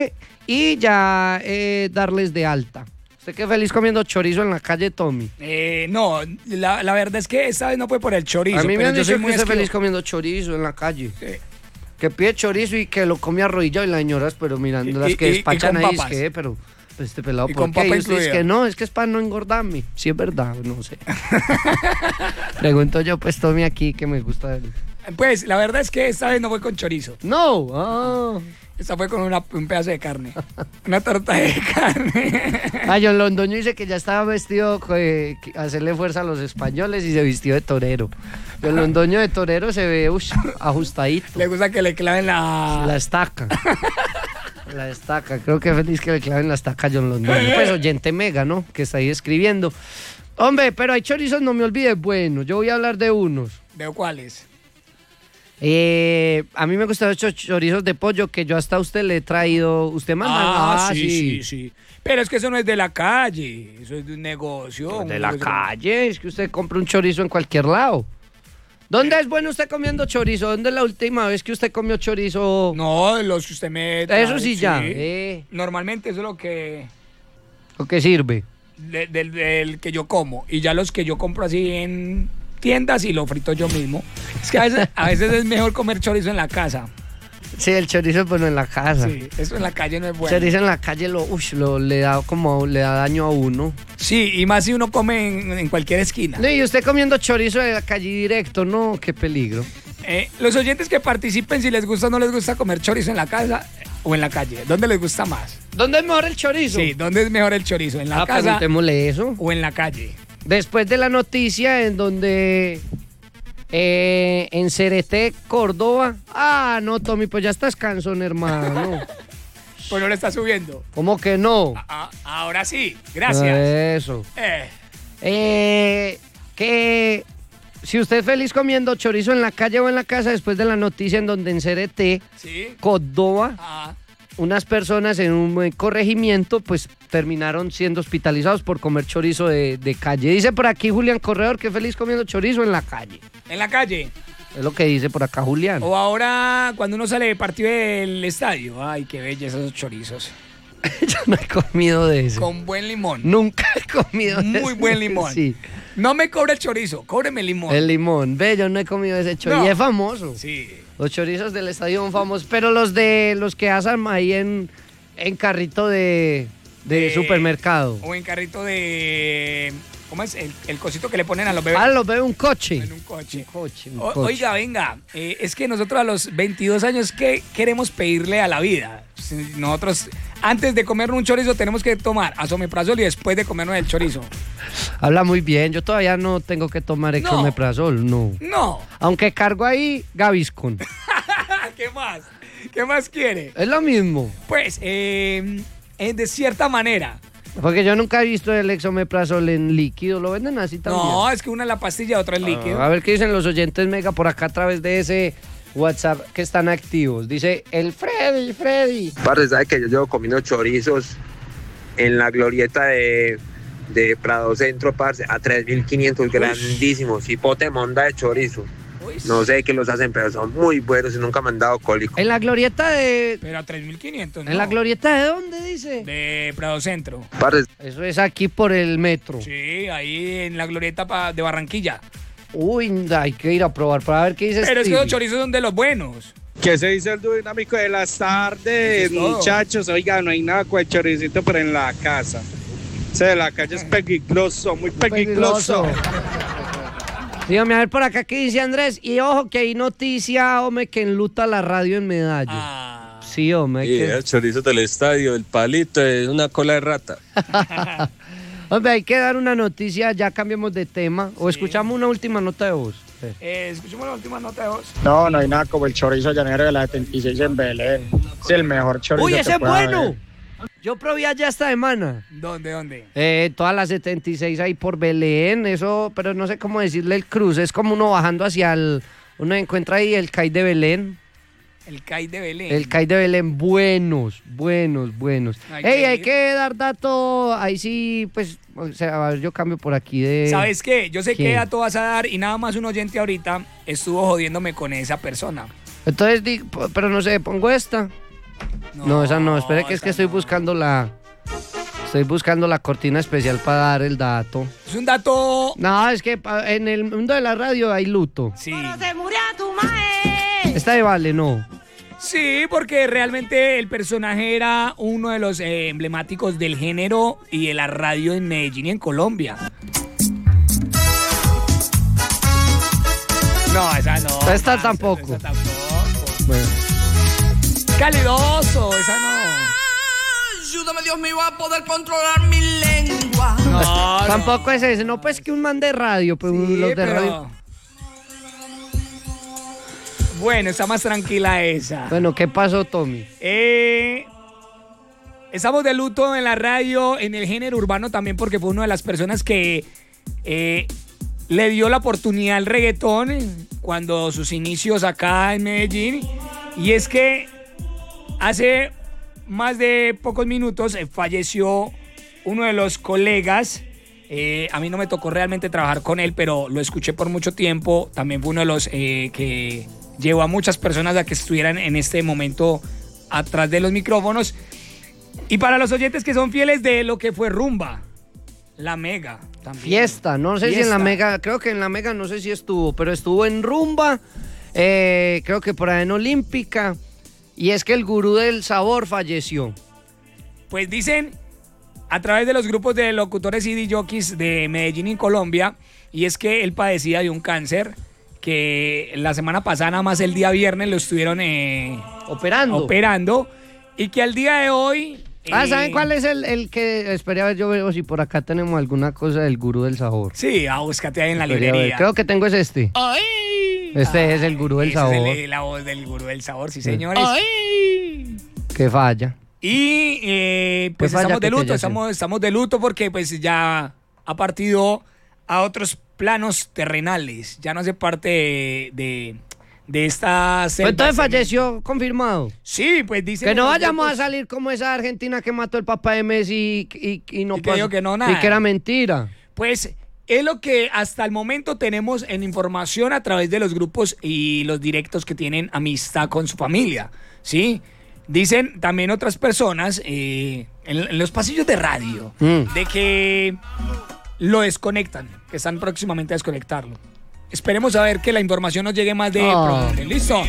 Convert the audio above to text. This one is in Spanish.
y ya darles de alta. ¿Usted qué feliz comiendo chorizo en la calle, Tommy? No, la verdad es que esta vez no fue por el chorizo. A mí me pero han yo dicho soy que muy usted esquivo. feliz comiendo chorizo en la calle. Sí. Que pide chorizo y que lo come arrodillado y las señoras, pero mirando las que y despachan con ahí, es papas. que, pero este pelado, Y ¿por con qué? papa Y usted dice incluida. que no, es que es para no engordarme. Sí, es verdad, no sé. Pregunto yo, pues, Tommy, aquí, que me gusta. Pues la verdad es que esta vez no fue con chorizo. No, Esta fue con un pedazo de carne. Una torta de carne. John Londoño dice que ya estaba vestido, hacerle fuerza a los españoles y se vistió de torero. John Londoño de torero se ve ajustadito. Le gusta que le claven La estaca. La estaca. Creo que feliz que le claven la estaca a John Londoño. Pues oyente mega, ¿no? Que está ahí escribiendo. Hombre, pero hay chorizos, no me olvides. Bueno, yo voy a hablar de unos. ¿De cuáles? A mí me gustan los chorizos de pollo que yo hasta a usted le he traído. ¿Usted manda? Sí. Pero es que eso no es de la calle, eso es de un negocio. De la calle, es que usted compra un chorizo en cualquier lado. ¿Dónde es bueno usted comiendo chorizo? ¿Dónde es la última vez que usted comió chorizo? No, los que usted me trae, Eso sí ya. Normalmente eso es lo que ¿O qué sirve? del que yo como. Y ya los que yo compro así en tiendas y lo frito yo mismo. Es que a veces es mejor comer chorizo en la casa. Sí, el chorizo bueno en la casa. Sí, eso en la calle no es bueno. Chorizo en la calle le da daño a uno. Sí, y más si uno come en cualquier esquina. No, y usted comiendo chorizo de la calle directo, no, qué peligro. Los oyentes que participen, si les gusta o no les gusta comer chorizo en la casa o en la calle, ¿dónde les gusta más? ¿Dónde es mejor el chorizo? Sí, ¿dónde es mejor el chorizo? ¿En la casa preguntémosle eso. o en la calle? Después de la noticia en donde en Cereté, Córdoba. Ah, no, Tommy, pues ya estás cansón, hermano. Pues no le está subiendo. ¿Cómo que no? Ahora sí, gracias. Eso. Que si usted es feliz comiendo chorizo en la calle o en la casa, después de la noticia en donde en Cereté, Sí. Córdoba, unas personas en un corregimiento pues terminaron siendo hospitalizados por comer chorizo de calle. Dice por aquí Julián Corredor que feliz comiendo chorizo en la calle. En la calle. Es lo que dice por acá Julián. O ahora cuando uno sale de partido del estadio. Ay, qué belleza esos chorizos. Yo no he comido de eso. Con buen limón. Nunca he comido de Muy eso. buen limón. Sí. No me cobre el chorizo, cóbreme el limón. El limón. Ve, yo no he comido ese chorizo. No. Y es famoso. Sí. Los chorizos del estadio son famosos. Pero los que asan ahí en carrito de supermercado. O en carrito de... ¿Cómo es? El cosito que le ponen a los bebés. Los bebe un coche. En un coche. Un coche. Oiga, venga, es que nosotros a los 22 años, ¿qué queremos pedirle a la vida? Nosotros, antes de comernos un chorizo, tenemos que tomar asomeprazol y después de comernos el chorizo. Habla muy bien. Yo todavía no tengo que tomar exomeprazol, no. No. Aunque cargo ahí Gaviscon. ¿Qué más? ¿Qué más quiere? Es lo mismo. Pues, de cierta manera. Porque yo nunca he visto el exomeprazol en líquido. ¿Lo venden así también? No, es que una es la pastilla, otra es líquido. A ver qué dicen los oyentes mega por acá a través de ese WhatsApp que están activos. Dice el Freddy. Parce, ¿sabe que yo llevo comiendo chorizos en la glorieta de Prado Centro, parce, a 3.500, grandísimos, hipote monda de chorizo? No sé qué los hacen, pero son muy buenos y nunca me han dado cólico. En la glorieta de... Pero a 3.500, ¿no? ¿En la glorieta de dónde dice? De Prado Centro. Parce, Eso es aquí por el metro. Sí, ahí en la glorieta de Barranquilla. Uy, hay que ir a probar para ver qué dice Pero es que Stevie. los chorizos son de los buenos. ¿Qué se dice el dúo dinámico de las tardes, Eso es todo. muchachos? Oiga, no hay nada con el choricito, pero en la casa. O sea, la calle es peligroso, muy peligroso. Dígame a ver por acá qué dice Andrés. Y ojo que hay noticia, hombre, que enluta la radio en Medallo. Sí, hombre. Y el chorizo del estadio, el palito, es una cola de rata. Hombre, hay que dar una noticia, ya cambiamos de tema. O escuchamos una última nota de voz. Escuchemos la última nota de voz. No, no hay nada como el chorizo llanero de la 76 en Belén. Es el mejor chorizo. ¡Uy, ese que es pueda bueno! haber. Yo probé allá esta semana. ¿Dónde? Todas las 76 ahí por Belén, eso, pero no sé cómo decirle el cruce. Es como uno bajando hacia el... Uno encuentra ahí el CAI de Belén. El CAI de Belén. El CAI de Belén, buenos. Hay Ey, que hay ir. que dar dato, ahí sí, pues, o sea, a ver, yo cambio por aquí de... ¿Sabes qué? Yo sé ¿Quién? qué dato vas a dar y nada más un oyente ahorita estuvo jodiéndome con esa persona. Entonces, pero no sé, pongo esta. No, esa no. Espere que es que estoy buscando la cortina especial para dar el dato. Es un dato... No, es que en el mundo de la radio hay luto. Sí. Se murió tu mae. Esta de Vale, no. Sí, porque realmente el personaje era uno de los emblemáticos del género y de la radio en Medellín y en Colombia. No, esa no. Esta tampoco. Esa tampoco. Bueno. Calidoso, esa no. Ayúdame, Dios mío, a poder controlar mi lengua. No, Tampoco es ese. No, pues que un man de radio. Pues Sí, los de pero... radio. Bueno, está más tranquila esa. Bueno, ¿qué pasó, Tommy? Estamos de luto en la radio, en el género urbano también, porque fue una de las personas que le dio la oportunidad al reggaetón cuando sus inicios acá en Medellín. Y es que hace más de pocos minutos falleció uno de los colegas. A mí no me tocó realmente trabajar con él, pero lo escuché por mucho tiempo. También fue uno de los que llevó a muchas personas a que estuvieran en este momento atrás de los micrófonos. Y para los oyentes que son fieles de lo que fue Rumba, La Mega también. Fiesta, no sé si en la Mega, creo que en la Mega no sé si estuvo, pero estuvo en Rumba, creo que por ahí en Olímpica, y es que el gurú del sabor falleció. Pues dicen a través de los grupos de locutores y DJs de Medellín y Colombia, y es que él padecía de un cáncer que la semana pasada, nada más el día viernes, lo estuvieron operando, y que al día de hoy... ¿Saben cuál es el que... Esperé a ver, yo veo si por acá tenemos alguna cosa del gurú del sabor. Sí, búscate ahí en la Esperé a ver. librería. Creo que tengo es este. ¡Ay! Este es el gurú del sabor. Es la voz del gurú del sabor, sí, señores. Ay. Que falla. Y pues Que falla estamos de que te luto, llame. estamos de luto porque pues ya ha partido a otros planos terrenales. Ya no hace parte de esta selva. Pues entonces falleció confirmado. Sí, pues dicen... Que no los vayamos grupos- a salir como esa argentina que mató el papá de Messi y no Y que dijo que no, nada. Y que era mentira. Pues es lo que hasta el momento tenemos en información a través de los grupos y los directos que tienen amistad con su familia, ¿sí? Dicen también otras personas en los pasillos de radio de que lo desconectan, que están próximamente a desconectarlo. Esperemos a ver que la información nos llegue más de pronto. ¿Listo?